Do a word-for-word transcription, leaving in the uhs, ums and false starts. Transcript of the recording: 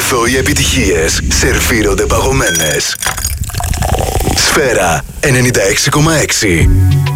Εδώ οι επιτυχίες σερβίρονται παγωμένες. Σφαίρα ενενήντα έξι κόμμα έξι.